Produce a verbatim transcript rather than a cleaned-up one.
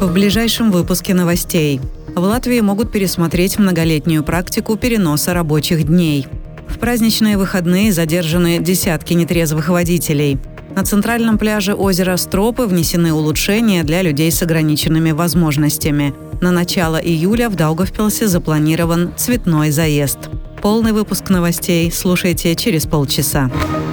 В ближайшем выпуске новостей. В Латвии могут пересмотреть многолетнюю практику переноса рабочих дней. В праздничные выходные задержаны десятки нетрезвых водителей. На центральном пляже озера Стропы внесены улучшения для людей с ограниченными возможностями. На начало июля в Даугавпилсе запланирован цветной заезд. Полный выпуск новостей слушайте через полчаса.